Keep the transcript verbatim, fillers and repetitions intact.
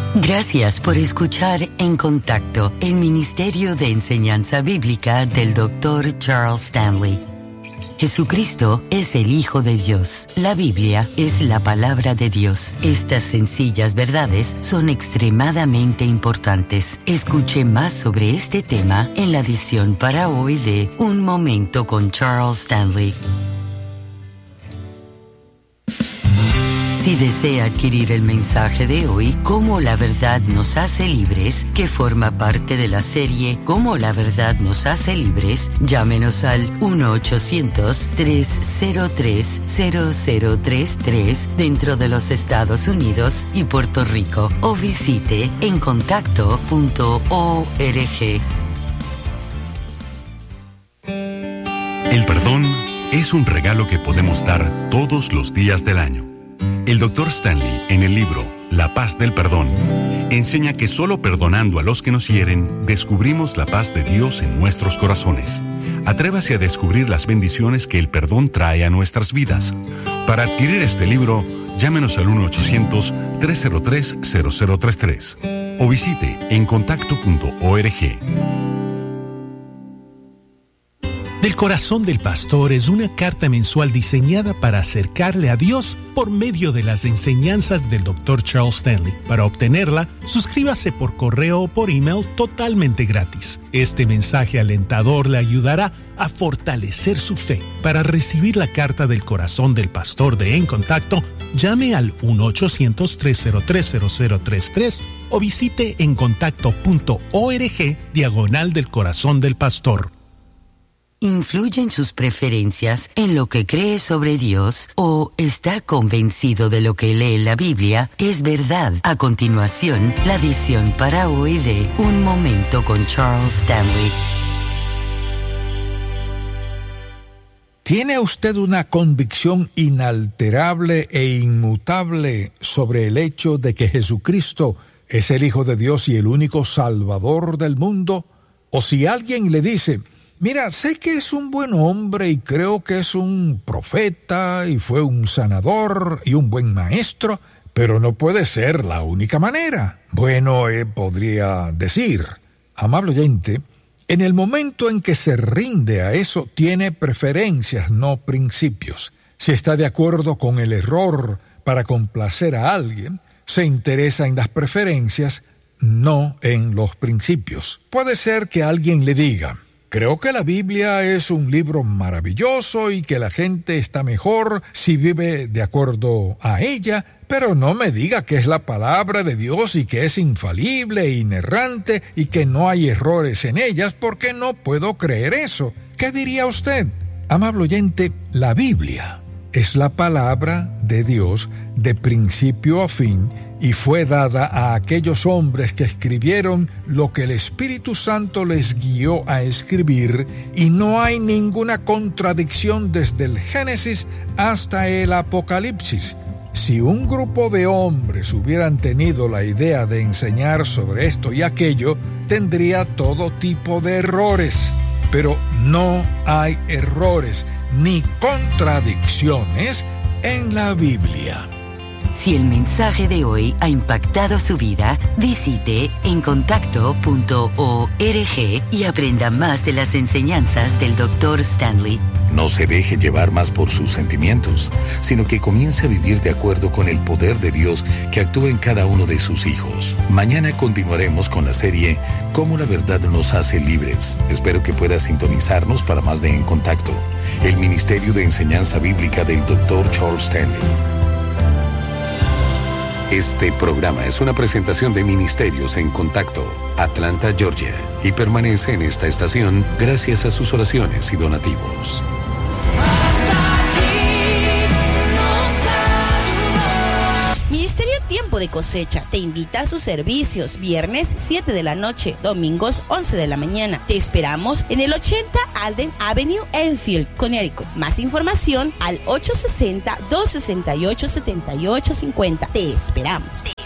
Gracias por escuchar En Contacto, el Ministerio de Enseñanza Bíblica del doctor Charles Stanley. Jesucristo es el Hijo de Dios. La Biblia es la palabra de Dios. Estas sencillas verdades son extremadamente importantes. Escuche más sobre este tema en la edición para hoy de Un Momento con Charles Stanley. Si desea adquirir el mensaje de hoy, Cómo la verdad nos hace libres, que forma parte de la serie Cómo la verdad nos hace libres, llámenos al uno ochocientos, tres cero tres, cero cero tres tres dentro de los Estados Unidos y Puerto Rico o visite en contacto punto org. El perdón es un regalo que podemos dar todos los días del año. El doctor Stanley, en el libro La paz del perdón, enseña que solo perdonando a los que nos hieren, descubrimos la paz de Dios en nuestros corazones. Atrévase a descubrir las bendiciones que el perdón trae a nuestras vidas. Para adquirir este libro, llámenos al uno ochocientos, tres cero tres, cero cero tres tres o visite en contacto punto org. Del Corazón del Pastor es una carta mensual diseñada para acercarle a Dios por medio de las enseñanzas del doctor Charles Stanley. Para obtenerla, suscríbase por correo o por email totalmente gratis. Este mensaje alentador le ayudará a fortalecer su fe. Para recibir la carta del Corazón del Pastor de En Contacto, llame al uno ochocientos, tres cero tres, cero cero tres tres o visite en contacto punto org diagonal del Corazón del Pastor. ¿Influyen sus preferencias en lo que cree sobre Dios o está convencido de lo que lee en la Biblia es verdad? A continuación, la edición para hoy de Un Momento con Charles Stanley. ¿Tiene usted una convicción inalterable e inmutable sobre el hecho de que Jesucristo es el Hijo de Dios y el único Salvador del mundo? O si alguien le dice: mira, sé que es un buen hombre y creo que es un profeta y fue un sanador y un buen maestro, pero no puede ser la única manera. Bueno, eh, podría decir, amable oyente, en el momento en que se rinde a eso, tiene preferencias, no principios. Si está de acuerdo con el error para complacer a alguien, se interesa en las preferencias, no en los principios. Puede ser que alguien le diga: creo que la Biblia es un libro maravilloso y que la gente está mejor si vive de acuerdo a ella, pero no me diga que es la palabra de Dios y que es infalible e inerrante y que no hay errores en ellas, porque no puedo creer eso. ¿Qué diría usted? Amable oyente, la Biblia es la palabra de Dios de principio a fin y fue dada a aquellos hombres que escribieron lo que el Espíritu Santo les guió a escribir, y no hay ninguna contradicción desde el Génesis hasta el Apocalipsis. Si un grupo de hombres hubieran tenido la idea de enseñar sobre esto y aquello, tendría todo tipo de errores. Pero no hay errores ni contradicciones en la Biblia. Si el mensaje de hoy ha impactado su vida, visite en contacto punto org y aprenda más de las enseñanzas del doctor Stanley. No se deje llevar más por sus sentimientos, sino que comience a vivir de acuerdo con el poder de Dios que actúa en cada uno de sus hijos. Mañana continuaremos con la serie Cómo la verdad nos hace libres. Espero que pueda sintonizarnos para más de En Contacto, el Ministerio de Enseñanza Bíblica del doctor Charles Stanley. Este programa es una presentación de Ministerios en Contacto, Atlanta, Georgia, y permanece en esta estación gracias a sus oraciones y donativos. Ministerio Tiempo de Cosecha te invita a sus servicios viernes siete de la noche, domingos once de la mañana. Te esperamos en el ochenta Alden Avenue, Enfield, Connecticut. Más información al ocho sesenta, dos sesenta y ocho, setenta y ocho cincuenta. Te esperamos.